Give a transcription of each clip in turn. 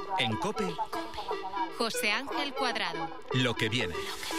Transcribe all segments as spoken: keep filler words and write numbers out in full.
En COPE, José Ángel Cuadrado. Lo que viene.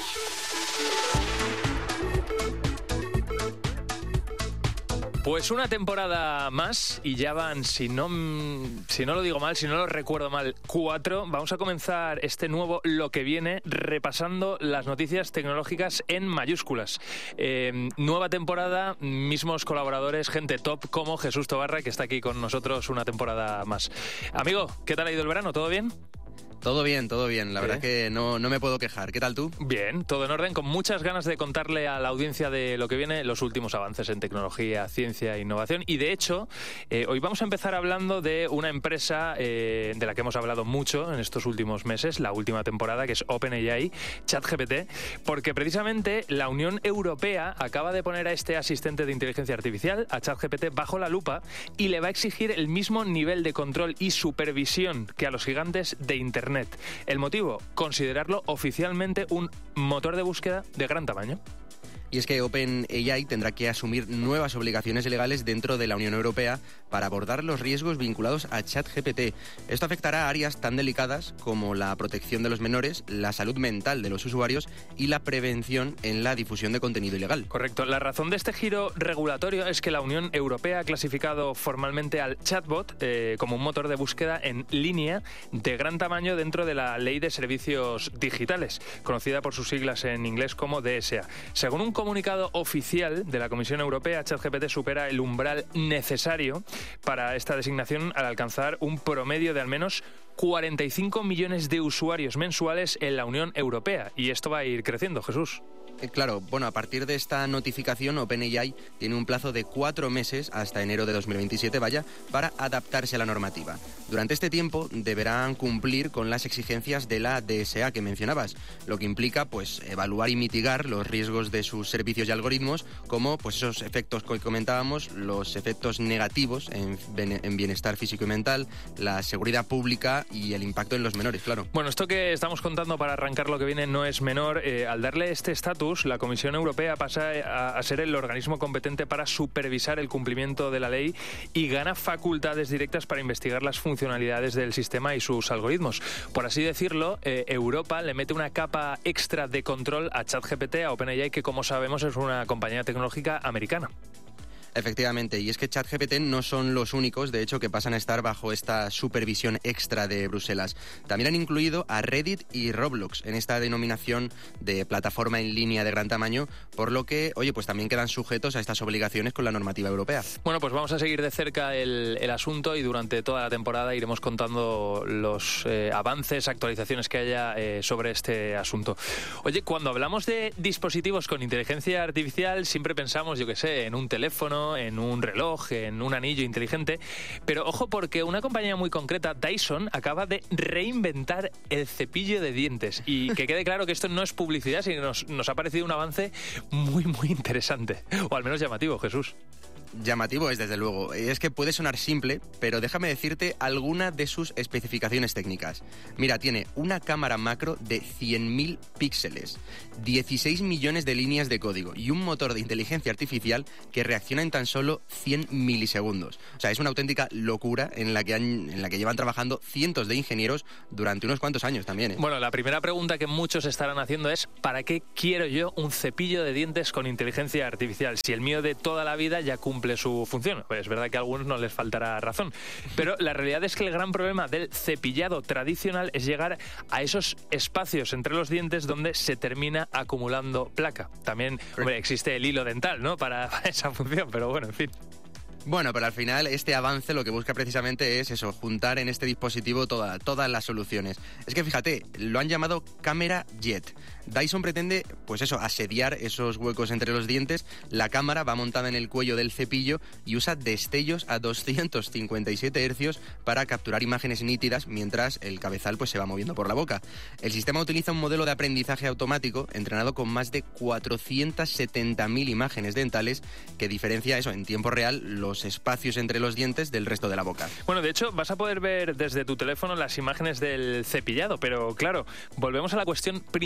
Pues una temporada más y ya van, si no, si no lo digo mal, si no lo recuerdo mal, cuatro. Vamos a comenzar este nuevo Lo que viene repasando las noticias tecnológicas en mayúsculas. Eh, nueva temporada, mismos colaboradores, gente top como Jesús Tobarra, que está aquí con nosotros una temporada más. Amigo, ¿qué tal ha ido el verano? ¿Todo bien? Todo bien, todo bien. La ¿Qué? verdad que no, no me puedo quejar. ¿Qué tal tú? Bien, todo en orden, con muchas ganas de contarle a la audiencia de Lo que viene los últimos avances en tecnología, ciencia e innovación. Y de hecho, eh, hoy vamos a empezar hablando de una empresa eh, de la que hemos hablado mucho en estos últimos meses, la última temporada, que es OpenAI, ChatGPT, porque precisamente la Unión Europea acaba de poner a este asistente de inteligencia artificial, a ChatGPT, bajo la lupa y le va a exigir el mismo nivel de control y supervisión que a los gigantes de Internet. El motivo, considerarlo oficialmente un motor de búsqueda de gran tamaño. Y es que OpenAI tendrá que asumir nuevas obligaciones legales dentro de la Unión Europea para abordar los riesgos vinculados a ChatGPT. Esto afectará a áreas tan delicadas como la protección de los menores, la salud mental de los usuarios y la prevención en la difusión de contenido ilegal. Correcto. La razón de este giro regulatorio es que la Unión Europea ha clasificado formalmente al chatbot eh, como un motor de búsqueda en línea de gran tamaño dentro de la Ley de Servicios Digitales, conocida por sus siglas en inglés como D S A. Según un comunicado oficial de la Comisión Europea, ChatGPT supera el umbral necesario para esta designación al alcanzar un promedio de al menos cuarenta y cinco millones de usuarios mensuales en la Unión Europea. Y esto va a ir creciendo, Jesús. Eh, claro, bueno, a partir de esta notificación, OpenAI tiene un plazo de cuatro meses hasta enero de dos mil veintisiete, vaya, para adaptarse a la normativa. Durante este tiempo deberán cumplir con las exigencias de la D S A que mencionabas, lo que implica, pues, evaluar y mitigar los riesgos de sus servicios y algoritmos, como, pues, esos efectos que comentábamos, los efectos negativos en, en bienestar físico y mental, la seguridad pública y el impacto en los menores, claro. Bueno, esto que estamos contando para arrancar Lo que viene no es menor. Eh, al darle este estatus, la Comisión Europea pasa a, a ser el organismo competente para supervisar el cumplimiento de la ley y gana facultades directas para investigar las funcionalidades del sistema y sus algoritmos. Por así decirlo, eh, Europa le mete una capa extra de control a ChatGPT, a OpenAI, que como sabemos es una compañía tecnológica americana. Efectivamente, y es que ChatGPT no son los únicos, de hecho, que pasan a estar bajo esta supervisión extra de Bruselas. También han incluido a Reddit y Roblox en esta denominación de plataforma en línea de gran tamaño, por lo que, oye, pues también quedan sujetos a estas obligaciones con la normativa europea. Bueno, pues vamos a seguir de cerca el, el asunto y durante toda la temporada iremos contando los eh, avances, actualizaciones que haya eh, sobre este asunto. Oye, cuando hablamos de dispositivos con inteligencia artificial, siempre pensamos, yo qué sé, en un teléfono, en un reloj, en un anillo inteligente, pero ojo porque una compañía muy concreta, Dyson, acaba de reinventar el cepillo de dientes y que quede claro que esto no es publicidad, sino que nos, nos ha parecido un avance muy muy interesante, o al menos llamativo, Jesús. Llamativo es, desde luego. Es que puede sonar simple, pero déjame decirte alguna de sus especificaciones técnicas. Mira, tiene una cámara macro de cien mil píxeles, dieciséis millones de líneas de código y un motor de inteligencia artificial que reacciona en tan solo cien milisegundos. O sea, es una auténtica locura en la que, han, en la que llevan trabajando cientos de ingenieros durante unos cuantos años también, ¿eh? Bueno, la primera pregunta que muchos estarán haciendo es ¿para qué quiero yo un cepillo de dientes con inteligencia artificial? Si el mío de toda la vida ya cumple cumple su función. Pues es verdad que a algunos no les faltará razón, pero la realidad es que el gran problema del cepillado tradicional es llegar a esos espacios entre los dientes donde se termina acumulando placa. También, hombre, existe el hilo dental, ¿no?, para esa función, pero bueno, en fin. Bueno, pero al final este avance lo que busca precisamente es eso, juntar en este dispositivo toda, todas las soluciones. Es que fíjate, lo han llamado cámara jet. Dyson pretende, pues eso, asediar esos huecos entre los dientes. La cámara va montada en el cuello del cepillo y usa destellos a doscientos cincuenta y siete hercios para capturar imágenes nítidas mientras el cabezal pues se va moviendo por la boca. El sistema utiliza un modelo de aprendizaje automático entrenado con más de cuatrocientas setenta mil imágenes dentales que diferencia eso en tiempo real los espacios entre los dientes del resto de la boca. Bueno, de hecho, vas a poder ver desde tu teléfono las imágenes del cepillado, pero claro, volvemos a la cuestión principal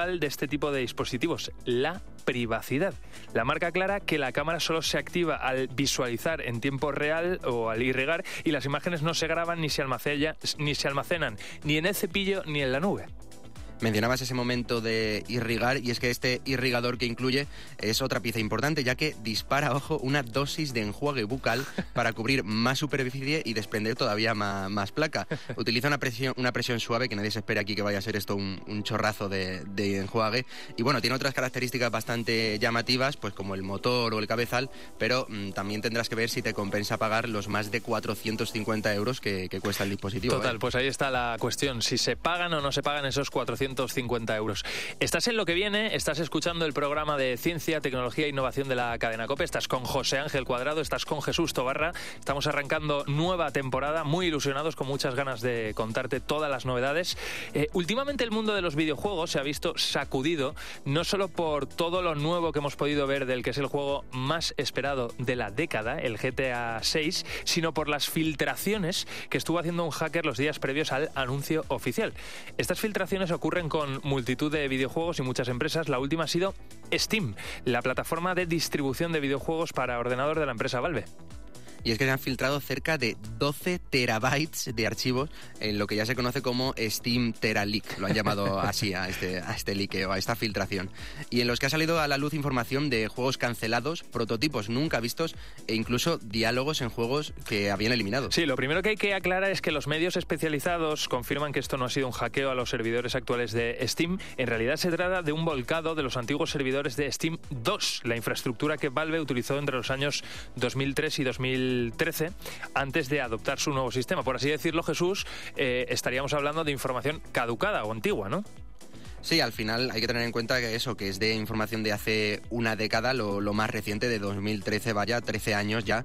principal de este tipo de dispositivos, la privacidad. La marca aclara que la cámara solo se activa al visualizar en tiempo real o al irrigar y las imágenes no se graban ni se almacenan, ni se almacenan ni en el cepillo ni en la nube. Mencionabas ese momento de irrigar y es que este irrigador que incluye es otra pieza importante ya que dispara, ojo, una dosis de enjuague bucal para cubrir más superficie y desprender todavía más, más placa. Utiliza una presión, una presión suave, que nadie se espere aquí que vaya a ser esto un, un chorrazo de, de enjuague. Y bueno, tiene otras características bastante llamativas, pues como el motor o el cabezal, pero mmm, también tendrás que ver si te compensa pagar los más de cuatrocientos cincuenta euros que, que cuesta el dispositivo. Total, ¿eh? Pues ahí está la cuestión, si se pagan o no se pagan esos cuatrocientos cincuenta euros. Estás en Lo que viene, estás escuchando el programa de Ciencia, Tecnología e Innovación de la cadena COPE, estás con José Ángel Cuadrado, estás con Jesús Tobarra, estamos arrancando nueva temporada, muy ilusionados, con muchas ganas de contarte todas las novedades. Eh, últimamente el mundo de los videojuegos se ha visto sacudido, no solo por todo lo nuevo que hemos podido ver del que es el juego más esperado de la década, el G T A seis, sino por las filtraciones que estuvo haciendo un hacker los días previos al anuncio oficial. Estas filtraciones ocurren con multitud de videojuegos y muchas empresas. La última ha sido Steam, la plataforma de distribución de videojuegos para ordenador de la empresa Valve. Y es que se han filtrado cerca de doce terabytes de archivos en lo que ya se conoce como Steam TeraLeak. Lo han llamado así a este, a este liqueo, a esta filtración. Y en los que ha salido a la luz información de juegos cancelados, prototipos nunca vistos e incluso diálogos en juegos que habían eliminado. Sí, lo primero que hay que aclarar es que los medios especializados confirman que esto no ha sido un hackeo a los servidores actuales de Steam. En realidad se trata de un volcado de los antiguos servidores de Steam dos, la infraestructura que Valve utilizó entre los años dos mil tres y dos mil trece, antes de adoptar su nuevo sistema. Por así decirlo, Jesús, eh, estaríamos hablando de información caducada o antigua, ¿no? Sí, al final hay que tener en cuenta que eso, que es de información de hace una década, lo, lo más reciente, de dos mil trece, vaya, trece años ya.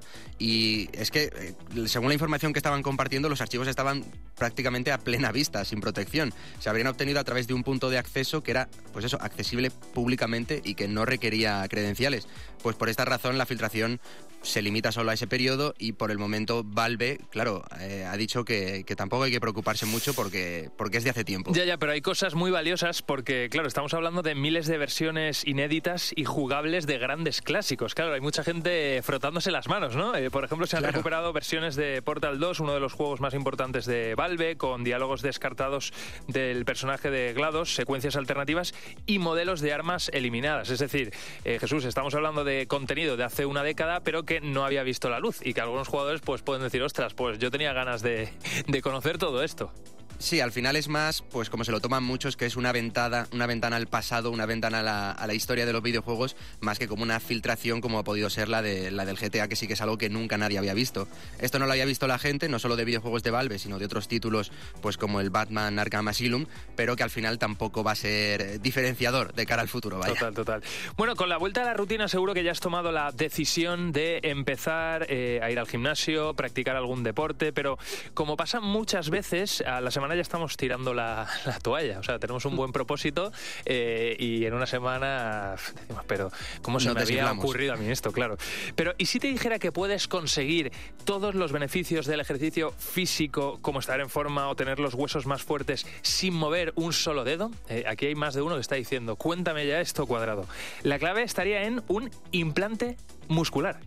Y es que, eh, según la información que estaban compartiendo, los archivos estaban prácticamente a plena vista, sin protección. Se habrían obtenido a través de un punto de acceso que era, pues eso, accesible públicamente y que no requería credenciales. Pues por esta razón la filtración se limita solo a ese periodo y por el momento Valve, claro, eh, ha dicho que, que tampoco hay que preocuparse mucho porque, porque es de hace tiempo. Ya, ya, pero hay cosas muy valiosas porque, claro, estamos hablando de miles de versiones inéditas y jugables de grandes clásicos. Claro, hay mucha gente frotándose las manos, ¿no? Eh, por ejemplo, se han claro. recuperado versiones de Portal dos, uno de los juegos más importantes de Valve, con diálogos descartados del personaje de GLaDOS, secuencias alternativas y modelos de armas eliminadas. Es decir, eh, Jesús, estamos hablando de contenido de hace una década, pero que no había visto la luz y que algunos jugadores pues pueden decir, ostras, pues yo tenía ganas de, de conocer todo esto. Sí, al final es más, pues como se lo toman muchos, que es una ventana, una ventana al pasado, una ventana a la, a la historia de los videojuegos, más que como una filtración como ha podido ser la, de, la del G T A, que sí que es algo que nunca nadie había visto. Esto no lo había visto la gente, no solo de videojuegos de Valve, sino de otros títulos, pues como el Batman Arkham Asylum, pero que al final tampoco va a ser diferenciador de cara al futuro, vaya. Total, total. Bueno, con la vuelta a la rutina seguro que ya has tomado la decisión de empezar eh, a ir al gimnasio, practicar algún deporte, pero como pasa muchas veces, a la semana ya estamos tirando la, la toalla. O sea, tenemos un buen propósito eh, y en una semana decimos, pero ¿cómo se no me había desinflamos. ocurrido a mí esto? Claro. Pero ¿y si te dijera que puedes conseguir todos los beneficios del ejercicio físico, como estar en forma o tener los huesos más fuertes, sin mover un solo dedo? Eh, aquí hay más de uno que está diciendo, cuéntame ya esto, Cuadrado. La clave estaría en un implante muscular.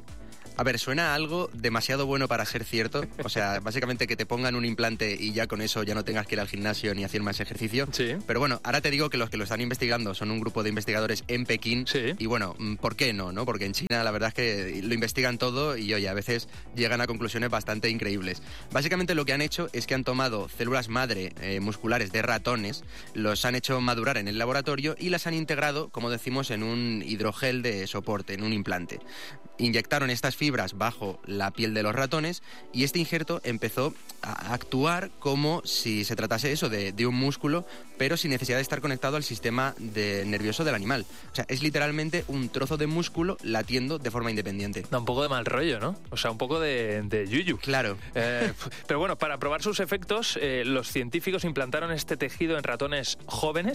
A ver, suena algo demasiado bueno para ser cierto. O sea, básicamente que te pongan un implante y ya con eso ya no tengas que ir al gimnasio ni hacer más ejercicio. Sí. Pero bueno, ahora te digo que los que lo están investigando son un grupo de investigadores en Pekín. Sí. Y bueno, ¿por qué no, no? Porque en China la verdad es que lo investigan todo y oye, a veces llegan a conclusiones bastante increíbles. Básicamente lo que han hecho es que han tomado células madre eh, musculares de ratones, los han hecho madurar en el laboratorio y las han integrado, como decimos, en un hidrogel de soporte, en un implante. Inyectaron estas fibras bajo la piel de los ratones y este injerto empezó a actuar como si se tratase eso de, de un músculo, pero sin necesidad de estar conectado al sistema de nervioso del animal. O sea, es literalmente un trozo de músculo latiendo de forma independiente. Da un poco de mal rollo, ¿no? O sea, un poco de, de yuyu. Claro. Eh, pero bueno, para probar sus efectos, eh, los científicos implantaron este tejido en ratones jóvenes,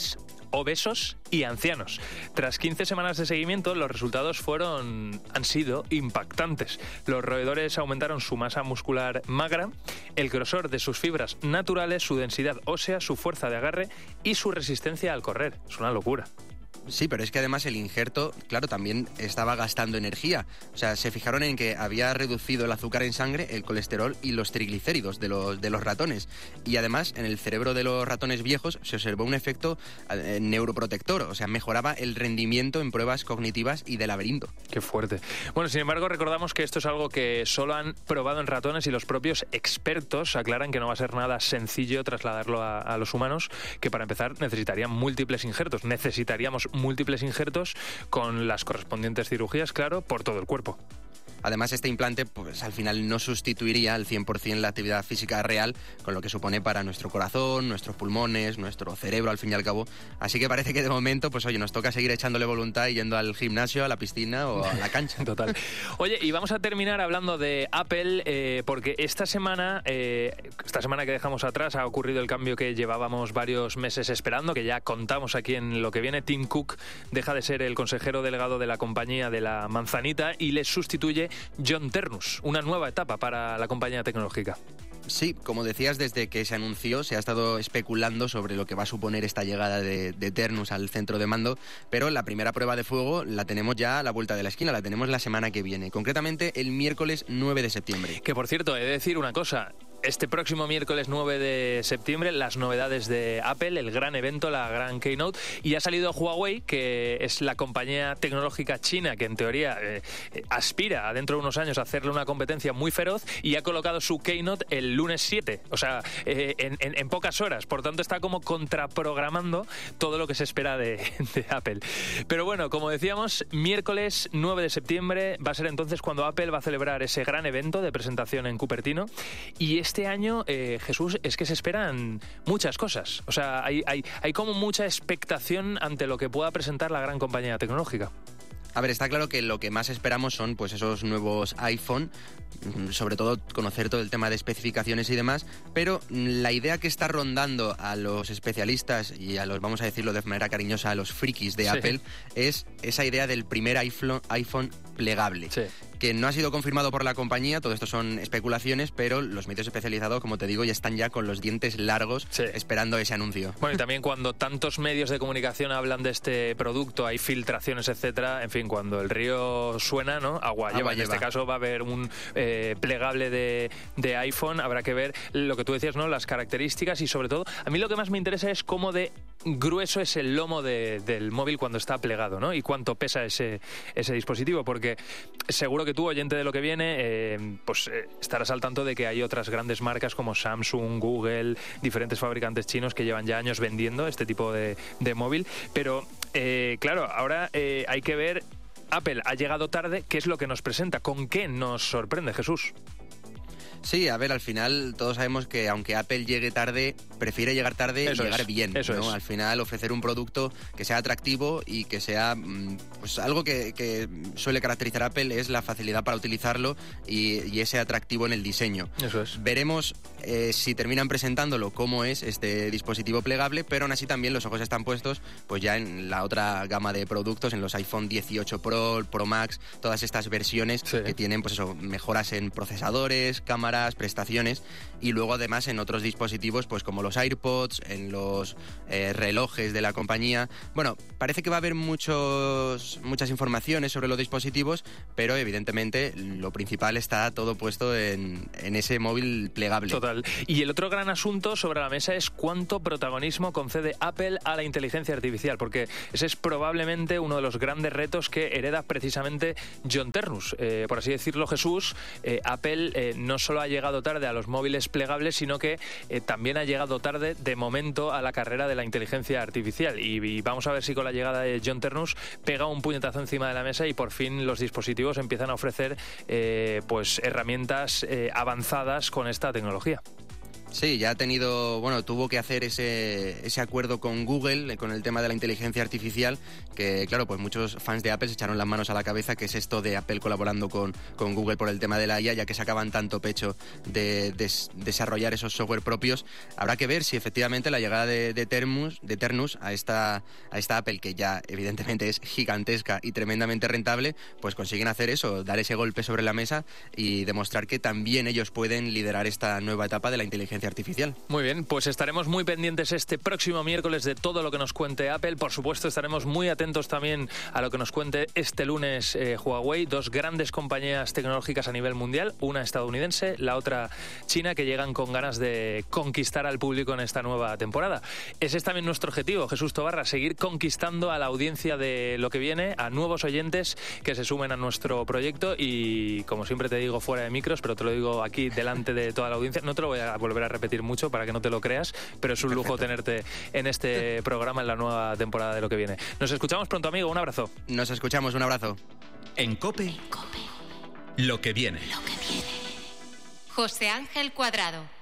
obesos y ancianos. Tras quince semanas de seguimiento, los resultados fueron, han sido impactantes. Los roedores aumentaron su masa muscular magra, el grosor de sus fibras naturales, su densidad ósea, su fuerza de agarre y su resistencia al correr. Es una locura. Sí, pero es que además el injerto, claro, también estaba gastando energía. O sea, se fijaron en que había reducido el azúcar en sangre, el colesterol y los triglicéridos de los, de los ratones. Y además, en el cerebro de los ratones viejos se observó un efecto eh, neuroprotector. O sea, mejoraba el rendimiento en pruebas cognitivas y de laberinto. Qué fuerte. Bueno, sin embargo, recordamos que esto es algo que solo han probado en ratones y los propios expertos aclaran que no va a ser nada sencillo trasladarlo a, a los humanos, que para empezar necesitarían múltiples injertos. Necesitaríamos múltiples injertos con las correspondientes cirugías, claro, por todo el cuerpo. Además, este implante, pues al final no sustituiría al cien por ciento la actividad física real, con lo que supone para nuestro corazón, nuestros pulmones, nuestro cerebro, al fin y al cabo. Así que parece que de momento, pues oye, nos toca seguir echándole voluntad y yendo al gimnasio, a la piscina o a la cancha. Total. Oye, y vamos a terminar hablando de Apple, eh, porque esta semana, eh, esta semana que dejamos atrás, ha ocurrido el cambio que llevábamos varios meses esperando, que ya contamos aquí en lo que viene. Tim Cook deja de ser el consejero delegado de la compañía de la manzanita y le sustituye John Ternus, una nueva etapa para la compañía tecnológica. Sí, como decías, desde que se anunció se ha estado especulando sobre lo que va a suponer esta llegada de, de Ternus al centro de mando, pero la primera prueba de fuego la tenemos ya a la vuelta de la esquina, la tenemos la semana que viene, concretamente el miércoles nueve de septiembre. Que por cierto, he de decir una cosa. Este próximo miércoles nueve de septiembre, las novedades de Apple, el gran evento, la gran keynote, y ha salido Huawei, que es la compañía tecnológica china que en teoría eh, aspira a dentro de unos años a hacerle una competencia muy feroz, y ha colocado su keynote el lunes siete, o sea, eh, en, en, en pocas horas. Por tanto, está como contraprogramando todo lo que se espera de, de Apple. Pero bueno, como decíamos, miércoles nueve de septiembre va a ser entonces cuando Apple va a celebrar ese gran evento de presentación en Cupertino, y este año, eh, Jesús, es que se esperan muchas cosas. O sea, hay, hay, hay como mucha expectación ante lo que pueda presentar la gran compañía tecnológica. A ver, está claro que lo que más esperamos son pues esos nuevos iPhone, sobre todo conocer todo el tema de especificaciones y demás, pero la idea que está rondando a los especialistas y a los, vamos a decirlo de manera cariñosa, a los frikis de sí. Apple, es esa idea del primer iPhone, iPhone plegable. Sí. Que no ha sido confirmado por la compañía, todo esto son especulaciones, pero los medios especializados, como te digo, ya están ya con los dientes largos sí. esperando ese anuncio. Bueno, y también cuando tantos medios de comunicación hablan de este producto, hay filtraciones, etcétera, en fin, cuando el río suena, ¿no? Agua, Agua lleva. En lleva. Este caso va a haber un eh, plegable de, de iPhone, habrá que ver lo que tú decías, ¿no? Las características y sobre todo, a mí lo que más me interesa es cómo de grueso es el lomo de, del móvil cuando está plegado, ¿no? Y cuánto pesa ese, ese dispositivo, porque seguro que tú, oyente de lo que viene, eh, pues eh, estarás al tanto de que hay otras grandes marcas como Samsung, Google, diferentes fabricantes chinos que llevan ya años vendiendo este tipo de, de móvil, pero eh, claro, ahora eh, hay que ver, Apple ha llegado tarde, ¿qué es lo que nos presenta? ¿Con qué nos sorprende, Jesús? Sí, a ver, al final todos sabemos que aunque Apple llegue tarde, prefiere llegar tarde eso y llegar es, bien, eso ¿no? Es. Al final ofrecer un producto que sea atractivo y que sea, pues algo que, que suele caracterizar a Apple es la facilidad para utilizarlo y, y ese atractivo en el diseño. Eso es. Veremos eh, si terminan presentándolo cómo es este dispositivo plegable, pero aún así también los ojos están puestos pues ya en la otra gama de productos, en los iPhone dieciocho Pro, Pro Max, todas estas versiones sí. que tienen pues eso, mejoras en procesadores, cámaras, prestaciones, y luego además en otros dispositivos pues como los AirPods, en los eh, relojes de la compañía. Bueno, parece que va a haber muchos muchas informaciones sobre los dispositivos, pero evidentemente lo principal está todo puesto en, en ese móvil plegable. Total. Y el otro gran asunto sobre la mesa es cuánto protagonismo concede Apple a la inteligencia artificial, porque ese es probablemente uno de los grandes retos que hereda precisamente John Ternus. Eh, por así decirlo, Jesús, eh, Apple eh, no solo ha llegado tarde a los móviles plegables, sino que eh, también ha llegado tarde, de momento, a la carrera de la inteligencia artificial. Y, y vamos a ver si con la llegada de John Ternus pega un puñetazo encima de la mesa y por fin los dispositivos empiezan a ofrecer eh, pues herramientas eh, avanzadas con esta tecnología. Sí, ya ha tenido, bueno, tuvo que hacer ese, ese acuerdo con Google, con el tema de la inteligencia artificial, que claro, pues muchos fans de Apple se echaron las manos a la cabeza, que es esto de Apple colaborando con, con Google por el tema de la I A, ya que sacaban tanto pecho de, de desarrollar esos software propios. Habrá que ver si efectivamente la llegada de, de, Termus, de Ternus a esta, a esta Apple, que ya evidentemente es gigantesca y tremendamente rentable, pues consiguen hacer eso, dar ese golpe sobre la mesa y demostrar que también ellos pueden liderar esta nueva etapa de la inteligencia artificial. Muy bien, pues estaremos muy pendientes este próximo miércoles de todo lo que nos cuente Apple. Por supuesto, estaremos muy atentos también a lo que nos cuente este lunes eh, Huawei, dos grandes compañías tecnológicas a nivel mundial, una estadounidense, la otra china, que llegan con ganas de conquistar al público en esta nueva temporada. Ese es también nuestro objetivo, Jesús Tobarra, seguir conquistando a la audiencia de lo que viene, a nuevos oyentes que se sumen a nuestro proyecto y, como siempre te digo fuera de micros, pero te lo digo aquí delante de toda la audiencia, no te lo voy a volver a repetir mucho para que no te lo creas, pero es un lujo Perfecto. tenerte en este programa en la nueva temporada de lo que viene. Nos escuchamos pronto, amigo, un abrazo. Nos escuchamos, un abrazo. En COPE, en COPE. Lo que viene. Lo que viene. José Ángel Cuadrado.